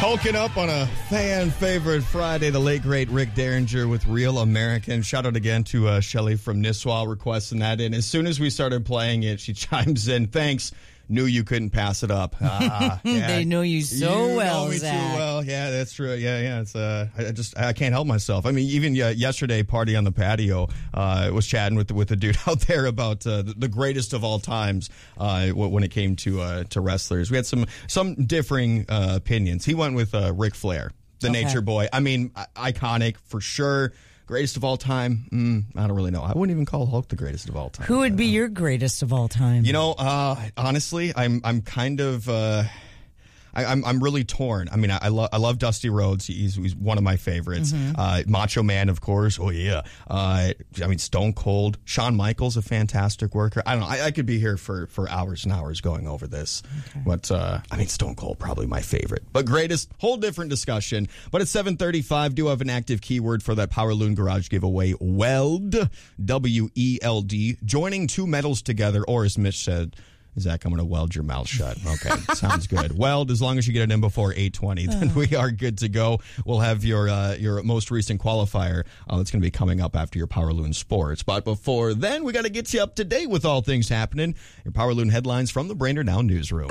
Hulking up on a fan-favorite Friday, the late, great Rick Derringer with Real American. Shout out again to Shelly from Nisswa requesting that in. As soon as we started playing it, she chimes in, thanks. Knew you couldn't pass it up. Yeah. They know you so well, know me Zach. too well. Yeah, that's true. Yeah. It's I can't help myself. I mean, even yesterday, party on the patio, was chatting with the dude out there about the greatest of all times when it came to wrestlers. We had some differing opinions. He went with Ric Flair, the Nature Boy. I mean, iconic for sure. Greatest of all time? I don't really know. I wouldn't even call Hulk the greatest of all time. Who would be your greatest of all time? You know, honestly, I'm kind of I'm really torn. I mean, I love Dusty Rhodes. He's one of my favorites. Macho Man, of course. Oh yeah. I mean, Stone Cold. Shawn Michaels, a fantastic worker. I don't know. I could be here for hours and hours going over this. Okay. But I mean, Stone Cold probably my favorite. But greatest, whole different discussion. But at 7:35, do have an active keyword for that Power Loon Garage giveaway. Weld, W-E-L-D, joining two metals together, or as Mitch said, Zach, I'm going to weld your mouth shut. Okay, sounds good. Weld, as long as you get it in before 8:20, then we are good to go. We'll have your most recent qualifier that's going to be coming up after your Power Loon Sports. But before then, we got to get you up to date with all things happening. Your Power Loon headlines from the Brainerd Now Newsroom.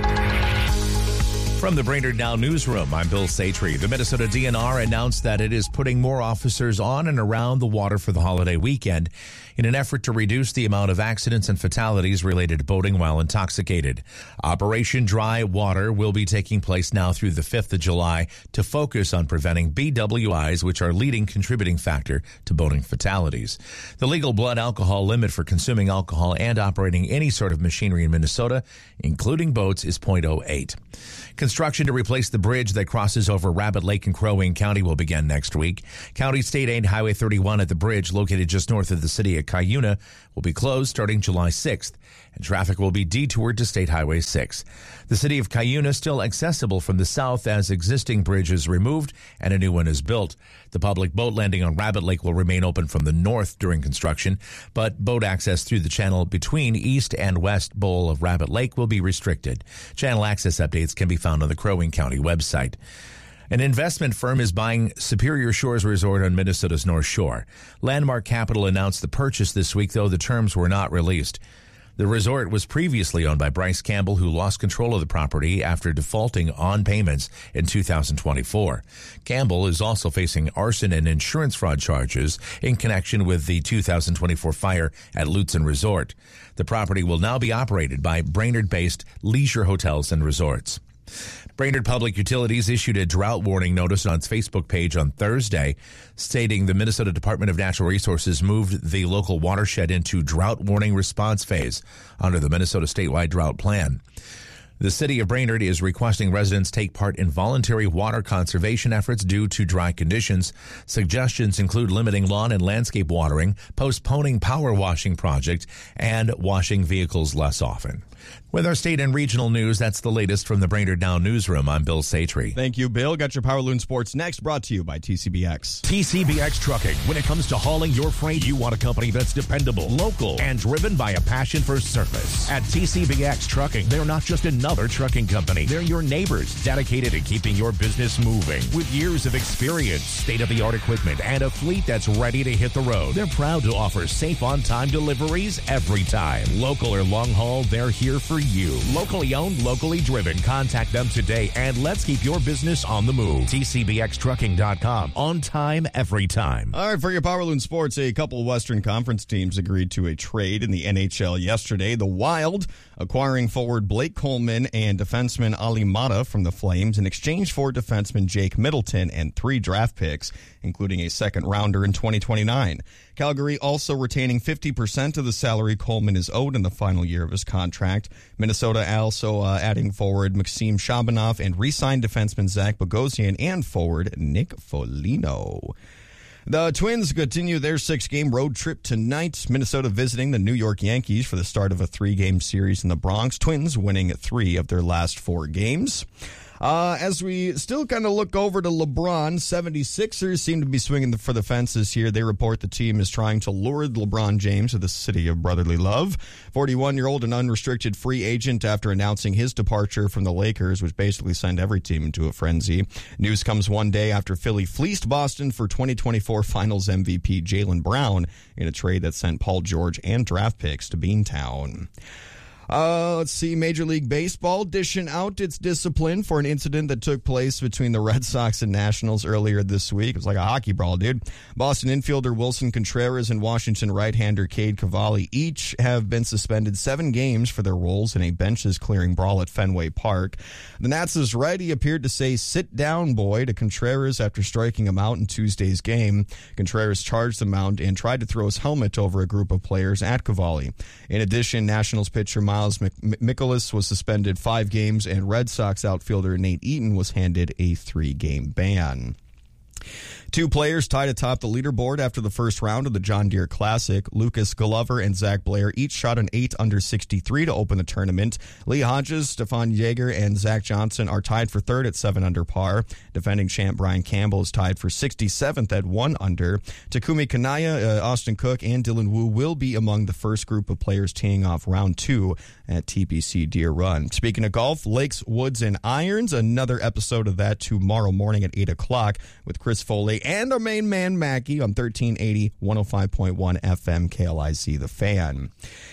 From the Brainerd Now Newsroom, I'm Bill Satry. The Minnesota DNR announced that it is putting more officers on and around the water for the holiday weekend in an effort to reduce the amount of accidents and fatalities related to boating while intoxicated. Operation Dry Water will be taking place now through the 5th of July to focus on preventing BWIs, which are leading contributing factor to boating fatalities. The legal blood alcohol limit for consuming alcohol and operating any sort of machinery in Minnesota, including boats, is 0.08. Construction to replace the bridge that crosses over Rabbit Lake in Crow Wing County will begin next week. County State Aid Highway 31 at the bridge, located just north of the city of Cuyuna, will be closed starting July 6th, and traffic will be detoured to State Highway 6. The city of Cuyuna still accessible from the south as existing bridge is removed and a new one is built. The public boat landing on Rabbit Lake will remain open from the north during construction, but boat access through the channel between east and west bowl of Rabbit Lake will be restricted. Channel access updates can be found on the Crow Wing County website. An investment firm is buying Superior Shores Resort on Minnesota's North Shore. Landmark Capital announced the purchase this week, though the terms were not released. The resort was previously owned by Bryce Campbell, who lost control of the property after defaulting on payments in 2024. Campbell is also facing arson and insurance fraud charges in connection with the 2024 fire at Lutzen Resort. The property will now be operated by Brainerd-based Leisure Hotels and Resorts. Brainerd Public Utilities issued a drought warning notice on its Facebook page on Thursday, stating the Minnesota Department of Natural Resources moved the local watershed into drought warning response phase under the Minnesota statewide drought plan. The city of Brainerd is requesting residents take part in voluntary water conservation efforts due to dry conditions. Suggestions include limiting lawn and landscape watering, postponing power washing projects, and washing vehicles less often. With our state and regional news, that's the latest from the Brainerd Now Newsroom. I'm Bill Satry. Thank you, Bill. Got your Power Loon Sports next, brought to you by TCBX. TCBX Trucking. When it comes to hauling your freight, you want a company that's dependable, local, and driven by a passion for service. At TCBX Trucking, they're not just another trucking company. They're your neighbors, dedicated to keeping your business moving. With years of experience, state-of-the-art equipment, and a fleet that's ready to hit the road, they're proud to offer safe on-time deliveries every time. Local or long haul, they're here for you. Locally owned, locally driven. Contact them today and let's keep your business on the move. TCBXtrucking.com. On time, every time. All right, for your Power Loon Sports, a couple of Western Conference teams agreed to a trade in the NHL yesterday. The Wild acquiring forward Blake Coleman and defenseman Ali Mata from the Flames in exchange for defenseman Jake Middleton and 3 draft picks, including a second-rounder in 2029. Calgary also retaining 50% of the salary Coleman is owed in the final year of his contract. Minnesota also adding forward Maxim Shabanov and re-signed defenseman Zach Bogosian and forward Nick Foligno. The Twins continue their 6-game road trip tonight. Minnesota visiting the New York Yankees for the start of a 3-game series in the Bronx. Twins winning 3 of their last 4 games. As we still kind of look over to LeBron, 76ers seem to be swinging for the fences here. They report the team is trying to lure LeBron James to the city of brotherly love. 41-year-old and unrestricted free agent after announcing his departure from the Lakers, which basically sent every team into a frenzy. News comes one day after Philly fleeced Boston for 2024 Finals MVP Jaylen Brown in a trade that sent Paul George and draft picks to Beantown. Let's see, Major League Baseball dishing out its discipline for an incident that took place between the Red Sox and Nationals earlier this week. It was like a hockey brawl, dude. Boston infielder Wilson Contreras and Washington right-hander Cade Cavalli each have been suspended 7 games for their roles in a benches-clearing brawl at Fenway Park. The Nats' righty appeared to say, "Sit down, boy," to Contreras after striking him out in Tuesday's game. Contreras charged the mound and tried to throw his helmet over a group of players at Cavalli. In addition, Nationals pitcher Miles Mikolas was suspended 5 games, and Red Sox outfielder Nate Eaton was handed a 3-game ban. 2 players tied atop the leaderboard after the first round of the John Deere Classic. Lucas Glover and Zach Blair each shot an 8 under 63 to open the tournament. Lee Hodges, Stefan Yeager, and Zach Johnson are tied for 3rd at 7 under par. Defending champ Brian Campbell is tied for 67th at 1 under. Takumi Kanaya, Austin Cook, and Dylan Wu will be among the first group of players teeing off round 2 at TPC Deere Run. Speaking of golf, Lakes, Woods, and Irons, another episode of that tomorrow morning at 8 o'clock with Chris Foley and our main man, Mackey, on 1380, 105.1 FM, KLIZ, The Fan.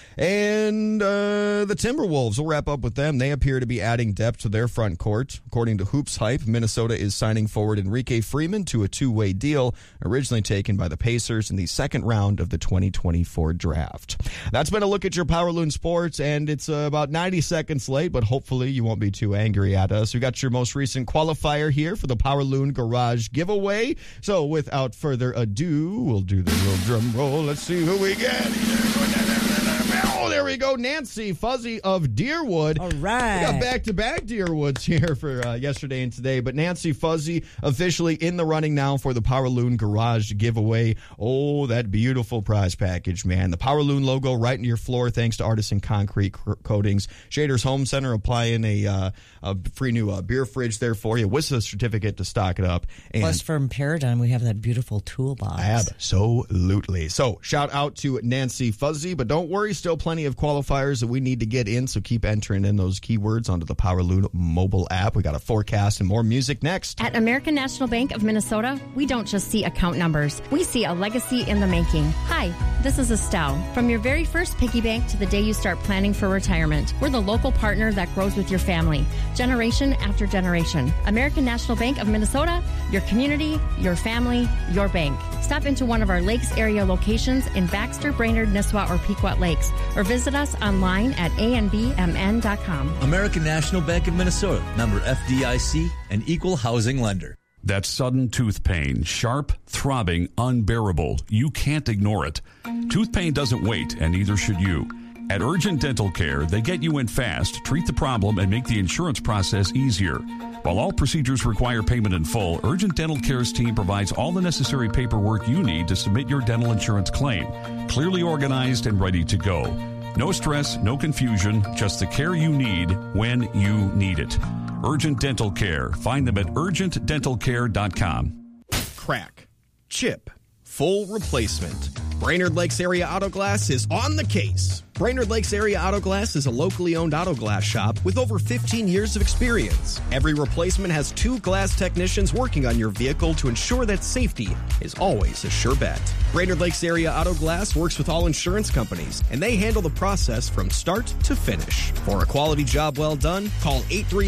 And the Timberwolves, we'll wrap up with them. They appear to be adding depth to their front court. According to Hoops Hype, Minnesota is signing forward Enrique Freeman to a 2-way deal, originally taken by the Pacers in the second round of the 2024 draft. That's been a look at your Power Loon Sports, and it's about 90 seconds late, but hopefully you won't be too angry at us. We got your most recent qualifier here for the Power Loon Garage giveaway. So without further ado, we'll do the real drum roll. Let's see who we get here. Oh, there we go. Nancy Fuzzy of Deerwood. All right. We got back-to-back Deerwoods here for yesterday and today. But Nancy Fuzzy officially in the running now for the Power Loon Garage giveaway. Oh, that beautiful prize package, man. The Power Loon logo right into your floor thanks to Artisan Concrete Coatings. Shaders Home Center applying a free new beer fridge there for you with a certificate to stock it up. And Plus, from Paradigm, we have that beautiful toolbox. Absolutely. So, shout out to Nancy Fuzzy, but don't worry, still plenty of qualifiers that we need to get in, so keep entering in those keywords onto the Power Loon mobile app. We got a forecast and more music next. At American National Bank of Minnesota, we don't just see account numbers. We see a legacy in the making. Hi, this is Estelle. From your very first piggy bank to the day you start planning for retirement, we're the local partner that grows with your family, generation after generation. American National Bank of Minnesota, your community, your family, your bank. Stop into one of our Lakes area locations in Baxter, Brainerd, Nisswa, or Pequot Lakes, or visit us online at anbmn.com. American National Bank of Minnesota, member FDIC, an equal housing lender. That sudden tooth pain, sharp, throbbing, unbearable. You can't ignore it. Tooth pain doesn't wait, and neither should you. At Urgent Dental Care, they get you in fast, treat the problem, and make the insurance process easier. While all procedures require payment in full, Urgent Dental Care's team provides all the necessary paperwork you need to submit your dental insurance claim. Clearly organized and ready to go. No stress, no confusion, just the care you need when you need it. Urgent Dental Care. Find them at urgentdentalcare.com. Crack, chip, full replacement. Brainerd Lakes Area Auto Glass is on the case. Brainerd Lakes Area Auto Glass is a locally owned auto glass shop with over 15 years of experience. Every replacement has 2 glass technicians working on your vehicle to ensure that safety is always a sure bet. Brainerd Lakes Area Auto Glass works with all insurance companies, and they handle the process from start to finish. For a quality job well done, call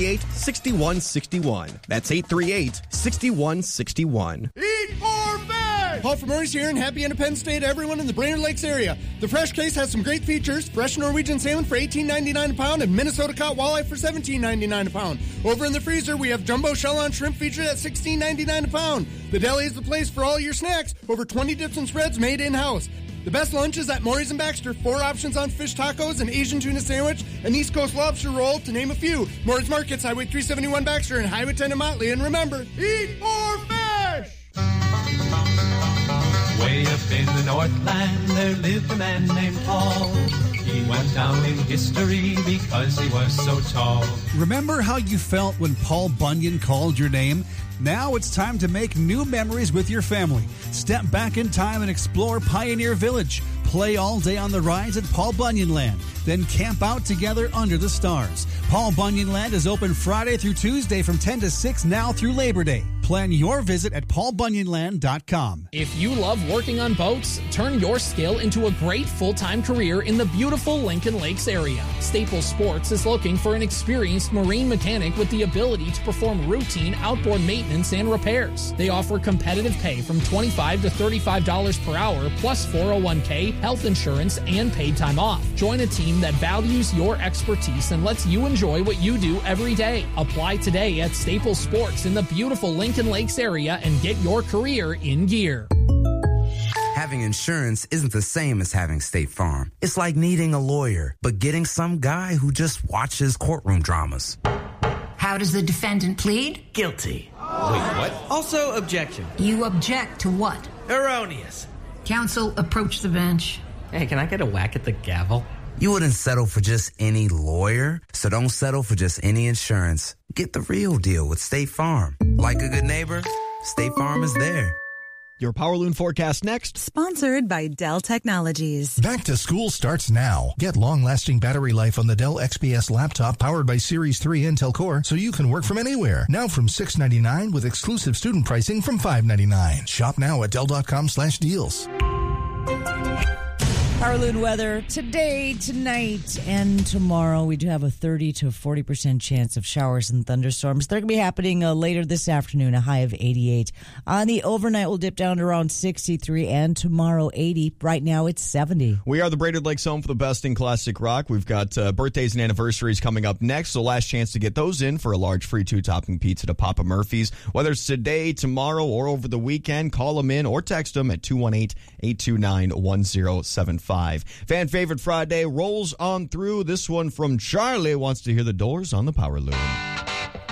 838-6161. That's 838-6161. Eat more fish! Paul from Maurice here, and happy Independence Day to everyone in the Brainerd Lakes area. The Fresh Case has some great features: fresh Norwegian salmon for $18.99 a pound and Minnesota caught walleye for $17.99 a pound. Over in the freezer, we have jumbo shell-on shrimp featured at $16.99 a pound. The deli is the place for all your snacks. Over 20 dips and spreads made in-house. The best lunches at Maury's and Baxter. 4 options on fish tacos, an Asian tuna sandwich, an East Coast lobster roll, to name a few. Maury's Markets, Highway 371 Baxter, and Highway 10 in Motley. And remember, eat more fish! Way up in the Northland, there lived a man named Paul. He went down in history because he was so tall. Remember how you felt when Paul Bunyan called your name? Now it's time to make new memories with your family. Step back in time and explore Pioneer Village. Play all day on the rides at Paul Bunyan Land. Then camp out together under the stars. Paul Bunyan Land is open Friday through Tuesday from 10 to 6 now through Labor Day. Plan your visit at paulbunyanland.com. If you love working on boats, turn your skill into a great full-time career in the beautiful Lincoln Lakes area. Staples Sports is looking for an experienced marine mechanic with the ability to perform routine outboard maintenance and repairs. They offer competitive pay from $25 to $35 per hour, plus 401k, health insurance, and paid time off. Join a team that values your expertise and lets you enjoy what you do every day. Apply today at Staples Sports in the beautiful Lincoln Lakes area and get your career in gear. Having insurance isn't the same as having State Farm. It's like needing a lawyer, but getting some guy who just watches courtroom dramas. How does the defendant plead? Guilty. Wait, what? Also, objection. You object to what? Erroneous. Counsel, approach the bench. Hey, can I get a whack at the gavel? You wouldn't settle for just any lawyer, so don't settle for just any insurance. Get the real deal with State Farm. Like a good neighbor, State Farm is there. Your Power Loon forecast next. Sponsored by Dell Technologies. Back to school starts now. Get long-lasting battery life on the Dell XPS laptop powered by Series 3 Intel Core so you can work from anywhere. Now from $699 with exclusive student pricing from $599. Shop now at Dell.com/deals. Power Loon weather today, tonight, and tomorrow. We do have a 30 to 40% chance of showers and thunderstorms. They're going to be happening later this afternoon, a high of 88. On the overnight, we'll dip down to around 63, and tomorrow 80. Right now, it's 70. We are the Brainerd Lakes home for the best in classic rock. We've got birthdays and anniversaries coming up next, so last chance to get those in for a large free 2-topping pizza to Papa Murphy's. Whether it's today, tomorrow, or over the weekend, call them in or text them at 218-829-1075. Fan favorite Friday rolls on through. This one from Charlie wants to hear the Doors on the Power Loon.